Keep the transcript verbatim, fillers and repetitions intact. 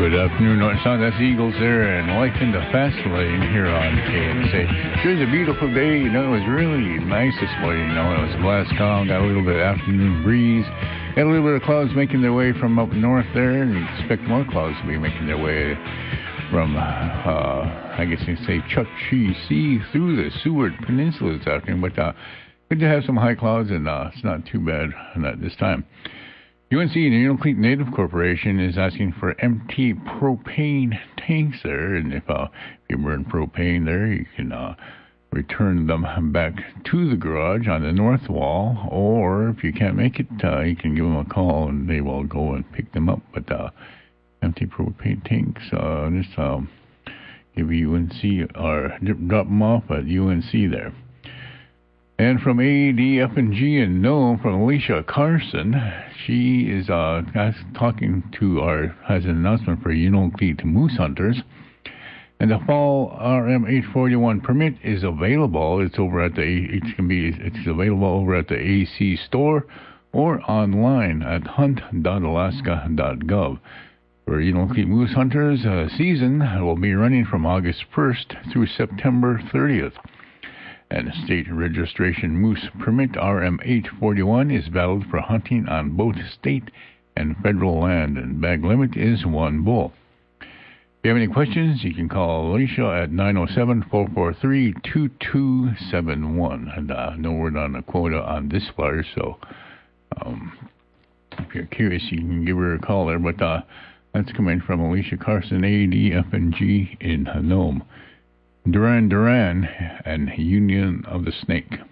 Good afternoon, North Sound. That's Eagles there, and Life in the Fast Lane here on K N S A. It was a beautiful day. You know, it was really nice this morning. You know, it was a blast calm, got a little bit of afternoon breeze, got a little bit of clouds making their way from up north there, and you expect more clouds to be making their way from, uh, I guess you say, Chukchi Sea through the Seward Peninsula this afternoon. But uh, good to have some high clouds, and uh, it's not too bad at this time. U N C, the Unalakleet Native Corporation, is asking for empty propane tanks there, and if, uh, if you burn propane there, you can uh, return them back to the garage on the north wall, or if you can't make it, uh, you can give them a call, and they will go and pick them up. But uh, empty propane tanks, uh, just um, give U N C, or drop them off at U N C there. And from A D F and G and Nome, from Alicia Carson, she is uh, talking to our, has an announcement for Unalakleet moose hunters. And the fall R M eight forty-one permit is available. It's over at the, it can be, it's available over at the A C store or online at hunt dot alaska dot gov. For Unalakleet moose hunters, uh, season will be running from August first through September thirtieth. And the state registration moose permit R M eight forty-one is valid for hunting on both state and federal land, and bag limit is one bull. If you have any questions, you can call Alicia at nine oh seven, four four three, two two seven one. And uh, no word on the quota on this flyer, so um, if you're curious, you can give her a call there. But uh, that's coming from Alicia Carson, A D F and G in Nome. Duran Duran and Union of the Snake.